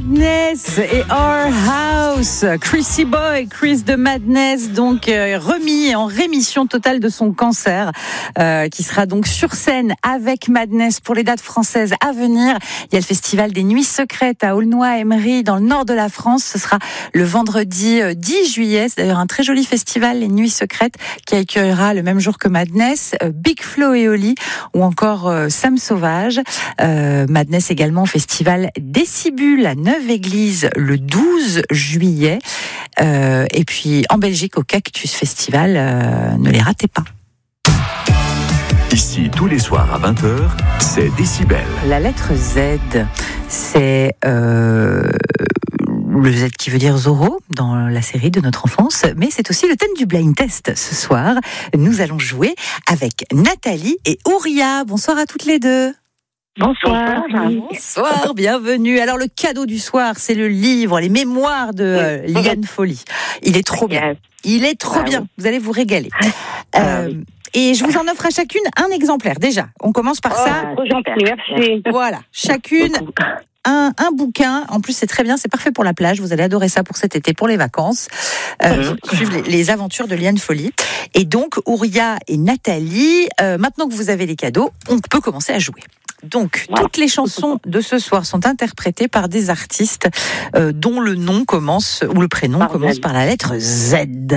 Madness et Our House. Chrissy Boy, Chris de Madness, donc remis en rémission totale de son cancer, qui sera donc sur scène avec Madness pour les dates françaises à venir. Il y a le festival des Nuits Secrètes à Aulnoy-Emery dans le nord de la France. Ce sera le vendredi 10 juillet. C'est d'ailleurs un très joli festival, les Nuits Secrètes, qui accueillera le même jour que Madness, Big Flo et Oli ou encore Sam Sauvage. Madness également au festival Décibule à Neuve-Église le 12 juillet. Et puis en Belgique au Cactus Festival, ne les ratez pas. Ici, tous les soirs à 20h, c'est Décibel. La lettre Z, c'est le Z qui veut dire Zorro dans la série de notre enfance, mais c'est aussi le thème du blind test ce soir. Nous allons jouer avec Nathalie et Ouria. Bonsoir à toutes les deux. Bonsoir. Bonsoir, bienvenue. Alors le cadeau du soir, c'est le livre, les mémoires de Liane Folly. Il est trop bien. Il est trop bien. Vous allez vous régaler. Et je vous en offre à chacune un exemplaire. Déjà, on commence par ça. Trop gentil, merci. Voilà, chacune un bouquin. En plus, c'est très bien, c'est parfait pour la plage. Vous allez adorer ça pour cet été, pour les vacances. Suivre les aventures de Liane Folly. Et donc, Ouria et Nathalie, maintenant que vous avez les cadeaux, on peut commencer à jouer. Donc, toutes les chansons de ce soir sont interprétées par des artistes dont le nom commence, ou le prénom commence par la lettre Z.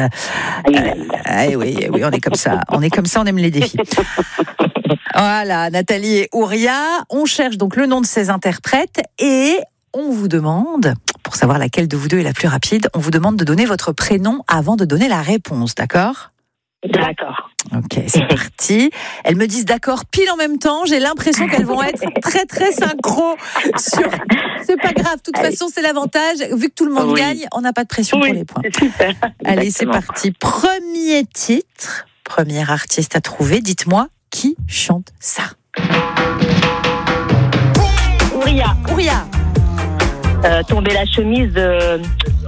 Oui, on est comme ça. On aime les défis. Voilà, Nathalie et Ouria. On cherche donc le nom de ces interprètes et on vous demande, pour savoir laquelle de vous deux est la plus rapide, on vous demande de donner votre prénom avant de donner la réponse, d'accord ? D'accord. Ok, c'est parti. Elles me disent d'accord pile en même temps. J'ai l'impression qu'elles vont être très très synchro. C'est pas grave. De toute façon, c'est l'avantage. Vu que tout le monde gagne, on n'a pas de pression pour les points. Super. Allez, c'est parti. Premier titre, premier artiste à trouver. Dites-moi qui chante ça. Ouria. Ouria. Tomber la chemise de